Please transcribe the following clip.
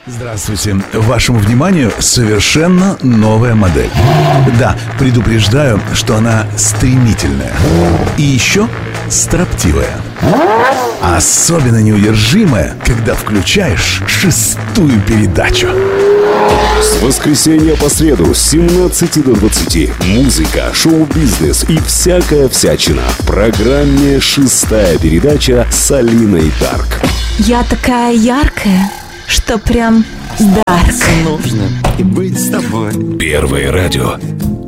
Здравствуйте. Вашему вниманию совершенно новая модель. Да, предупреждаю, что она стремительная. И еще строптивая. Особенно неудержимая, когда включаешь 6-ю передачу. С воскресенья по среду с 17 до 20. Музыка, шоу-бизнес и всякая всячина. В программе «6-я передача» с Алиной Дарк. Я такая яркая, что прям дарк. Нужно и быть с тобой. Первое радио